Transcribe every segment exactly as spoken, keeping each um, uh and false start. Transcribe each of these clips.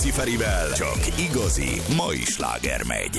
Ciferivel csak igazi mai sláger megy.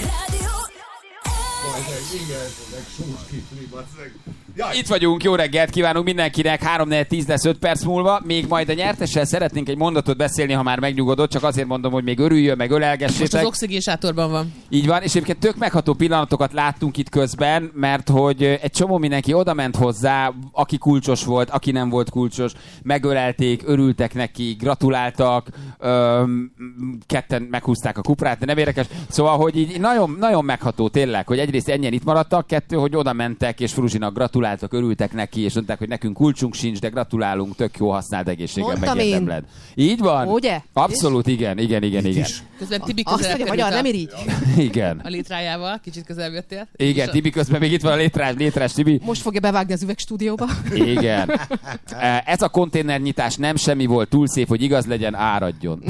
Itt vagyunk, jó reggelt kívánunk mindenkinek, három négy tíz lesz öt perc múlva, még majd a nyertessel szeretnénk egy mondatot beszélni, ha már megnyugodott, csak azért mondom, hogy még örüljön, meg ölelgessétek. Most az oxigénsátorban van. Így van, és egyébként tök megható pillanatokat láttunk itt közben, mert hogy egy csomó mindenki odament hozzá, aki kulcsos volt, aki nem volt kulcsos, megölelték, örültek neki, gratuláltak, öm, ketten meghúzták a kuprát, de nem érdekes. Szóval, hogy így nagyon, nagyon megható tényleg, hogy egyrészt ennyien itt maradtak, kettő, hogy oda mentek, és Fruzsinak gratuláltak, örültek neki, és mondták, hogy nekünk kulcsunk sincs, de gratulálunk, tök jó, használd egészséggel, megérdemled. Így van? Ugye? Abszolút, igen, igen, igen, igen. Közben Tibi Azt közelebb mondja, magyar, nem irigy. Igen. a létrájával, kicsit közelebb jöttél. Igen, Tibi közben még itt van a létrás, létrás Tibi. Most fogja bevágni az üvegstúdióba. Igen. Ez a konténernyitás nem semmi volt, túl szép, hogy igaz legyen, áradjon.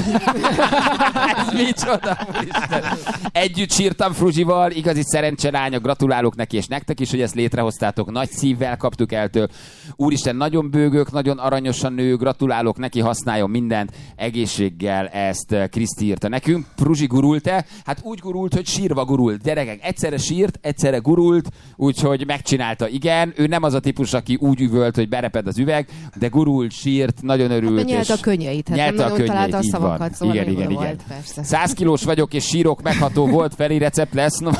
Ez micsoda, úristen. Együtt sírtam Fruzsival, igazi szerencselánya, gratulálok neki és nektek is, hogy ezt létrehoztátok, nagy szívvel kaptuk el től. Úristen, nagyon bőgök, nagyon aranyosan nő, gratulálok neki, használjon mindent, egészséggel, ezt Kriszti írta nekünk. Fruzsi gurult-e? Hát úgy gurult, hogy sírva gurult. Gyerekek, egyszerre sírt, egyszerre gurult, úgyhogy megcsinálta. Igen, ő nem az a típus, aki úgy üvölt, hogy bereped az üveg, de gurult, sírt, nagyon örült. Hát nyelte a könnyeit, hát nyelte nem a találta a szavakat, szóval igen, igen, igen. volt, persze. Száz kilós vagyok, és sírok, megható volt, Feri recept lesz. No.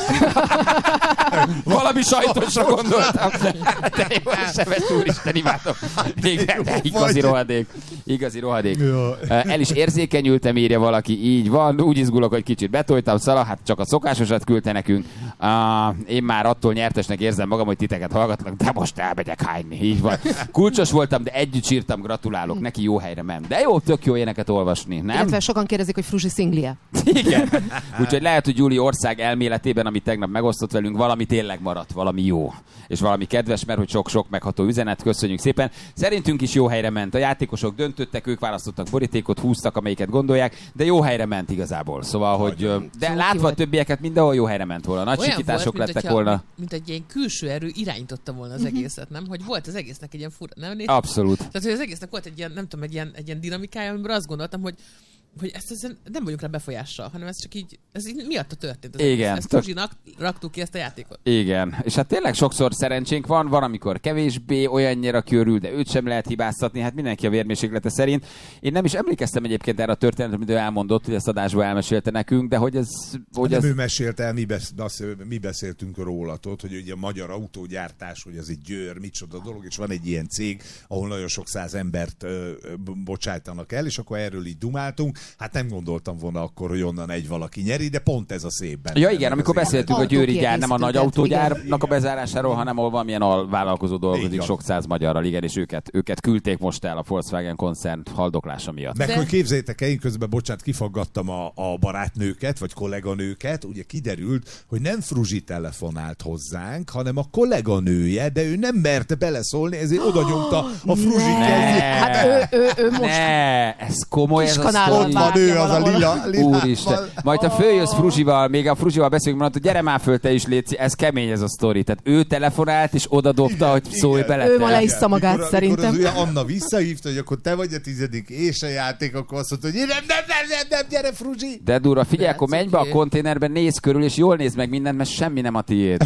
Valami sajtosra gondoltam. De jó, Seves úristen, imádom. Igen, igazi rohadék. Igazi rohadék. El is érzékenyültem, írja valaki, így van. Úgy izgulok, hogy kicsit betoltam, szala, hát csak a szokásosat küldte nekünk. Uh, én már attól nyertesnek érzem magam, hogy titeket hallgatlak, de most elmegyek hányni. Így van. Kulcsos voltam, de együtt sírtam, gratulálok. Neki jó helyre ment. De jó, tök jó éneket olvasni, nem? Illetve sokan kérdezik, hogy Fruzsi szinglie. Igen. Úgyhogy lehet, hogy Júli ország elméletében, amit tegnap megosztott velünk, valami tényleg maradt, valami jó. És valami kedves, mert hogy sok-sok megható üzenet, köszönjük szépen. Szerintünk is jó helyre ment. A játékosok döntöttek, ők választottak borítékot, húztak, amelyiket gondolják, de jó helyre ment igazából. Szóval, hogy de szóval látva a többieket mindenhol jó helyre ment volna. Nagy olyan sikítások volt, lettek hogyha, volna. Mint egy ilyen külső erő irányította volna az egészet, nem? Hogy volt az egésznek egy ilyen fura, nem? Abszolút. Tehát, hogy az egésznek volt egy ilyen, nem tudom, egy ilyen, egy ilyen dinamikája, amiben azt gondoltam, hogy hogy ezt, ezt nem vagyunk rá befolyással, hanem ez csak így, ez így miatta történt. Ez igen. Ezt Fruzsinak raktuk ki ezt a játékot. Igen. És hát tényleg sokszor szerencsénk van, van, amikor kevésbé olyannyira körül, de őt sem lehet hibáztatni, hát mindenki a vérmérséklete szerint. Én nem is emlékeztem egyébként erre a történetre, amit ő elmondott, hogy ezt adásban elmesélte nekünk, de hogy ez... Hogy nem ez... ő mesélte el, mi, besz, mi beszéltünk róla, hogy ugye a magyar autógyártás, hogy az egy győr, micsoda dolog, és van egy ilyen cég, ahol nagyon sok száz embert ö, bocsájtanak el, és akkor erről így dumáltunk. Hát nem gondoltam volna akkor, hogy onnan egy valaki nyeri, de pont ez a szép benne. Ja igen, amikor beszéltünk a győri gyár, nem a nagy autógyárnak a bezárásáról, hanem ahol valamilyen alvállalkozó dolgozik sok száz magyarral, igen, és őket, őket küldték most el a Volkswagen koncern haldoklása miatt. Meg hogy képzeljétek el, én közben, bocsánat, kifaggattam a, a barátnőket, vagy kolléganőket, ugye kiderült, hogy nem Fruzsi telefonált hozzánk, hanem a kolléganője, de ő nem merte beleszólni, ezért oda nyomta a Fruzsi kezét. Hát ő, ő, ő most... Ne, ez komoly, ez a sztori. Van ő az a lila, lila. Úristen. Majd ha följössz Fruzsival, még a Fruzsival beszélünk, mondod, hogy gyere már föl, te is létszi, ez kemény ez a sztori. Tehát ő telefonált, és oda dobta, hogy szólj bele. Ő ma leissza magát, mikor, szerintem. Mikor az Anna visszahívta, hogy akkor te vagy a tizedik, és a játék, akkor azt mondta, hogy nem, nem, nem, nem, nem, gyere Fruzsi. De durva, figyelj, akkor menj be a konténerben, nézz körül, és jól nézd meg mindent, mert semmi nem a tiéd.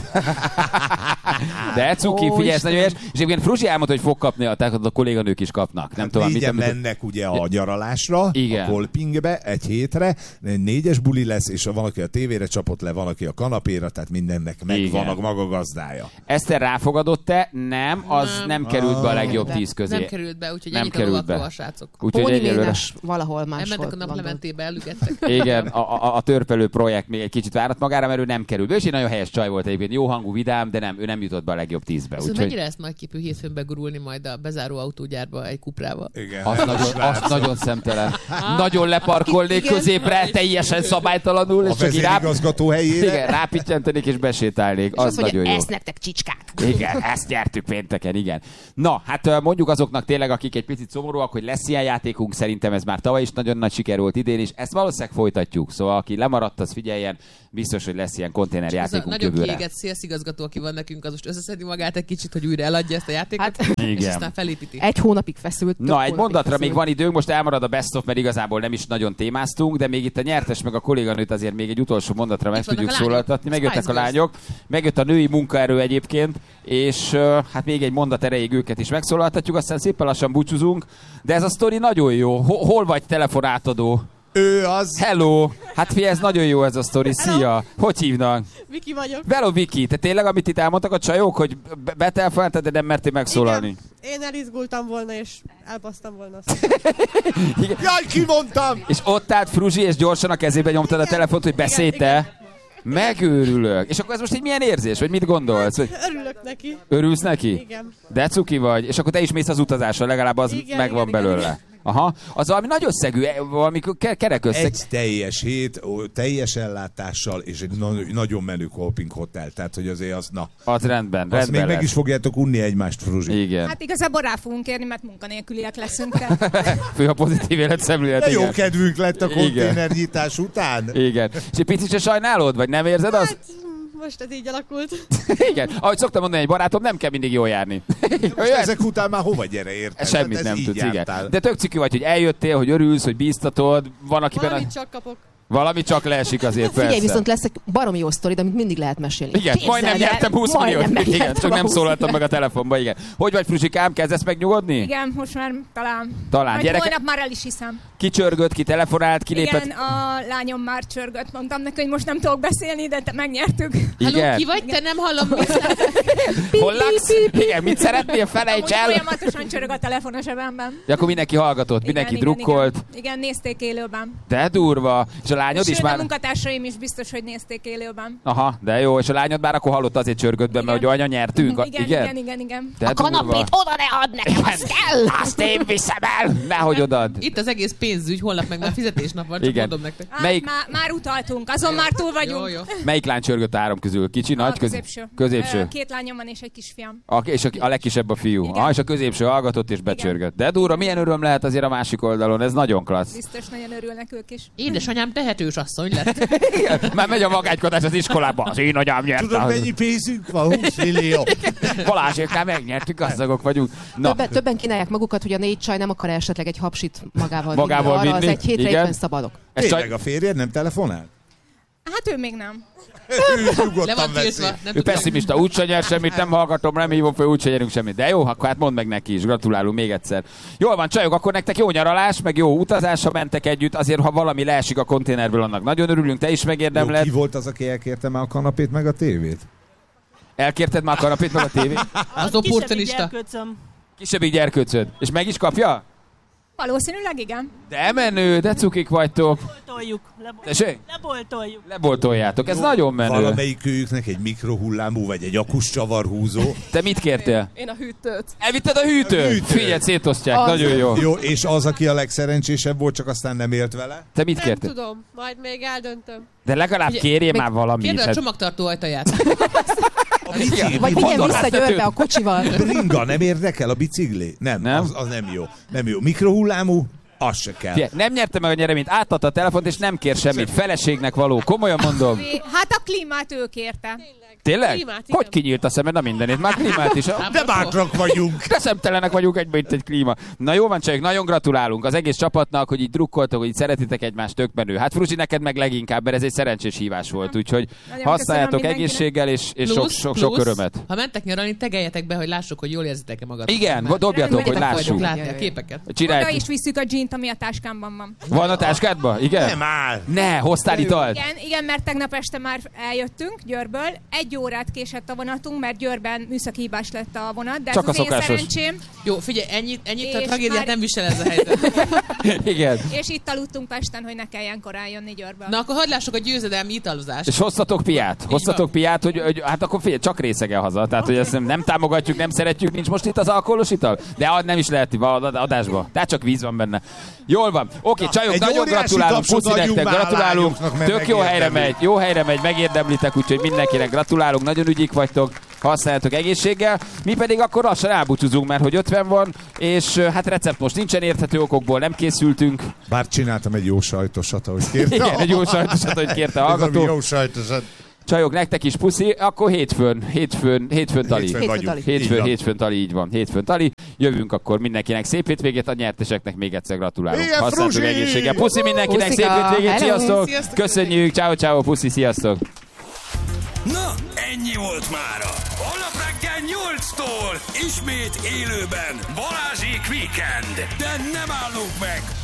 De cuki, figyelj, ez nagyon és egyébként Fruzsi elmondta, hogy fog kapni, tehát a kolléganők is kapnak. Nem tudom, négyen mennek ugye a nyaralásra, igen. A Kolpingbe egy hétre, négyes buli lesz, és van, aki a tévére csapott le, van, aki a kanapéra, tehát mindennek megvan a maga gazdája. Eszter ráfogadott-e? Nem, az nem, nem került be a legjobb tíz közé. Nem került be, úgyhogy nem ennyit került be a srácok. Póniménes valahol máshol. Nem mentek a naplementébe, elügettek. Igen, a, a, a törpelő projekt még egy kicsit várat magára, mert ő nem került be, és egy nagyon helyes csaj volt egyébként, jó hangú, vidám, de nem, ő nem jutott be a legjobb tízbe. Szóval mennyire lesz nagyképű hétfőn begurulni majd a bezáró autógyárba egy kuprával? Igen, az nagyon, az nagyon szemtelen. Nagyon leparkolnék középre, teljesen szabálytalanul, a és csak vezérigazgató helyére. Igen, rápittyentenék és besétálnék. És az azt mondja, nagyon jó. ezt nektek csicskák. Igen, ezt nyertük pénteken, igen. Na, hát mondjuk azoknak tényleg, akik egy picit szomorúak, hogy lesz ilyen játékunk, szerintem ez már tavaly is nagyon nagy siker volt idén, és ezt valószínűleg folytatjuk. Szóval aki lemaradt, az figyeljen, biztos, hogy lesz ilyen konténerjátékunk jövőre. Nagyon jövőre. kiégett szélszigazgató, aki van nekünk, az most összeszedi magát egy kicsit, hogy újra eladja ezt a játékot, Hát, és igen. aztán felépíti. Egy hónapig feszült. Na, egy mondatra még van időnk, most elmarad a best of, mert igazából nem is nagyon témáztunk, de még itt a nyertes meg a kolléganőt azért még egy utolsó mondatra meg Itt vannak tudjuk a lányok. szólaltatni. Megjöttek a Spice Girls. lányok, megjött a női munkaerő egyébként, és uh, hát még egy mondat erejéig őket is megszólaltatjuk, aztán szépen lassan búcsúzunk, de ez a sztori nagyon jó. Hol, hol vagy telefonátadó? Ő az. Hello! Hát figyelj, ez nagyon jó ez a sztori. Szia! Hogy hívnak? Viki vagyok. Hello, Viki! Te tényleg, amit itt elmondtak a csajok, hogy be- betelefonáltad, de nem mertél megszólalni? Igen. Én elizgultam volna, és elbasztam volna. Jaj, kimondtam! És ott állt Fruzsi, és gyorsan a kezébe nyomtad a telefont, hogy beszélj te. Megőrülök. És akkor ez most egy milyen érzés? Vagy mit gondolsz? Vagy Örülök neki. örülsz neki? Igen. De cuki vagy. És akkor te is mész az utazásra, legalább az Igen, megvan igen, belőle. igen. Aha. Az valami nagy összegű, valami ke- kerek összeg. Egy teljes hét, ó, teljes ellátással, és egy na- nagyon menő camping hotel. Tehát, hogy azért az, na. Az rendben, Azt rendben még meg lesz. is fogjátok unni egymást, Fruzsi. Igen. Hát igazából rá fogunk érni, mert munkanélküliek leszünk. De... Fő a pozitív életszemlélet. De jó igen. kedvünk lett a Igen. konténernyitás után. Igen. És egy picit se sajnálod, vagy nem érzed azt? Hát, most ez így alakult. Igen. Ahogy szoktam mondani, egy barátom, nem kell mindig jól járni. Most ezek után már hova gyere, érted? Semmit Hát ez nem így tudsz, jártál. igen. De tök ciki vagy, hogy eljöttél, hogy örülsz, hogy bíztatod. Van, akiben Valamit a... csak kapok. valami csak leesik azért, persze. Figyelj, viszont lesz egy baromi jó sztori, amit mindig lehet mesélni. Igen, Képzeld majdnem el, nyertem húsz majdnem milliót. Igen, megnyertem csak a nem húsz szólaltam meg a telefonba, igen. Hogy vagy, Fruzsikám, kezdesz megnyugodni? Igen, most már talán. Talán. Majd Gyereke- holnap már el is hiszem. Ki csörgött, ki telefonált, ki lépett? Igen, a lányom már csörgött. Mondtam neki, hogy most nem tudok beszélni, de te megnyertük. Halló, Igen. ki vagy? Te nem hallom, mit Hol laksz? Igen, mit szeretnél? Amúgy Felejts el! folyamatosan csörög a telefon a zsebemben. Ja, akkor mindenki hallgatott, mindenki igen, drukkolt. Igen, igen, nézték élőben. De durva. És a lányod is Sőt, a már... munkatársaim is biztos, hogy nézték élőben. Aha, de jó. És a lányod már akkor hallott, azért csörgött be, mert Igen. hogy anya nyertünk. Igen, igen, igen, igen. De A kanapét oda ne add nekem, azt kell! Azt én viszem el! Nehogy odad. Itt az egész pénzügy, holnap meg már fizetésnap van, csak Igen. mondom nektek. Á, Melyik- már, már utaltunk, azon már túl vagyunk. Jó, jó. Melyik lány csörgött a három közül? Kicsi, A nagy, köz- középső. középső. Ö, Két lányom van és egy kisfiam. A, és a, a legkisebb a fiú. Igen. Ah, és a középső hallgatott és becsörgött. De durva, milyen öröm lehet azért a másik oldalon, ez nagyon klassz. Biztos nagyon örülnek ők is. Édesanyám tehetős asszony lett. Igen, már megy a magánykodás az iskolába. Az én agyám nyert. Tudod, mennyi pénzünk van? húsz millió. Balázséknál megnyertük, gazdagok vagyunk. Na, Többen, többen kínálják magukat, hogy a négy csaj nem akar esetleg egy hapsit magával, Magával vinni. Arra vinni, az egy hétre igen. éppen szabadok. ez Tényleg csaj, a férjed nem telefonál? Hát ő még nem. Ő Le van nyugodtan veszi. tiltva. Nem ő tudja. pessimista, úgyse nyer semmit, nem hallgatom, nem hívom fel, úgyse nyerünk semmit. De jó, akkor hát mondd meg neki is, gratulálunk még egyszer. Jól van, csajok, akkor nektek jó nyaralás, meg jó utazás, ha mentek együtt. Azért, ha valami leesik a konténerből, annak nagyon örülünk, te is Jó, megérdemled. ki volt az, aki elkérte már a kanapét meg a tévét? Elkérted már a kanapét meg a tévét? Az opportunista. Kisebbik gyerkőcöd. És meg is kapja? Valószínűleg igen. De menő, de cukik vagytok. Leboltoljuk. Tessék? Leboltoljuk. Leboltoljátok, ez nagyon menő. Valamelyik őjüknek egy mikrohullámú, vagy egy akus csavarhúzó. Te mit kértél? Én a hűtőt. Elvitted a hűtőt? A hűtőt. Figyelj, szétosztják, Az. nagyon jó. Jó, és az, aki a legszerencsésebb volt, csak aztán nem élt vele? Te mit Nem kértél? tudom, majd még eldöntöm. De legalább Ugye, kérjél még már valamit. Kérde a Hát- csomagtartó ajtaját. A bicikli, Vagy mi vigyen van? vissza egy ölbe a kocsival. Bringa, nem érdekel a bicikli? Nem, Nem? Az, az nem jó. Nem jó. Mikrohullámú? Az se kell. Figyelj, nem nyerte meg a nyereményt, átadta a telefont, és nem kér semmit. Feleségnek való. Komolyan mondom. Hát a klímát ő kérte. Tényleg? Klímát, igen. Hogy kinyílt a szemed? Na mindenét. Már klímát is. De bátrak vagyunk. De szemtelenek vagyunk egyben itt egy klíma. Na jó van, csajok, nagyon gratulálunk az egész csapatnak, hogy így drukkoltok, hogy így szeretitek egymást, tök menő. Hát Fruzsi, neked meg leginkább, mert ez egy szerencsés hívás volt, úgyhogy Nagyon használjátok köszönöm egészséggel és, és sok, Plusz, sok, sok plusz, örömet. Ha mentek nyaralni, tegeljetek be, hogy lássuk, hogy jól érzitek-e magatok. Igen, Már dobjatok, hogy Remélem, lássuk. látni a képeket. Oda Csinálj. is visszük a dzsint, ami a táskámban van. Van a táskádban? Igen? Nem áll. Ne, hoztál italt. Igen, igen, mert tegnap este már eljöttünk Győrből. Egy órát késett a vonatunk, mert Győrben műszaki hibás lett a vonat, de Csak ez a az én szokásos. szerencsém. Jó, figyelj, ennyit, ennyit a És tragédiát már- nem visel ez a helyzet. Igen. És itt aludtunk Pesten, hogy ne kelljen korán jönni Győrből. Na akkor hadd lássuk a győzedelmi italozást. És hoztatok piát? Hoztatok van. piát, hogy, hogy hát akkor figyelj, csak részege haza. Tehát, hogy ezt nem, nem támogatjuk, nem szeretjük, nincs most itt az alkoholos ital? De ad- nem is lehet ad- adásba. Tehát csak víz van benne. Jól van. Oké, csajok, egy nagyon óriási gratulálunk, tapsot puszi adjunk nektek, már a gratulálunk. lányoknak, mert Tök jó helyre megérdemlik. megy, jó helyre megy, megérdemlitek, úgyhogy mindenkinek gratulálunk, nagyon ügyik vagytok. használjátok egészséggel. Mi pedig akkor lassan elbúcsúzunk, mert hogy ötven van, és hát recept most nincsen, érthető okokból nem készültünk. Bár csináltam egy jó sajtosat, ahogy kérte. Igen, egy jó sajtosat, ahogy kérte a hallgató. Jó sajtosat. Csajok, nektek is puszi, akkor hétfőn, hétfőn, hétfőn tali. Hétfőn vagyunk. Hétfőn, hétfőn tali, így van. Hétfőn tali. Jövünk akkor mindenkinek szép hétvégét, a nyerteseknek még egyszer gratulálok. Igen, használtuk Fruzsi! egészséggel. Puszi mindenkinek, Puszika! szép hétvégét, Hello! sziasztok! Sziasztok! Köszönjük, ciao ciao, puszi, sziasztok! Na, ennyi volt mára. Holnap reggel nyolctól ismét élőben Balázsék Weekend. De nem állunk meg.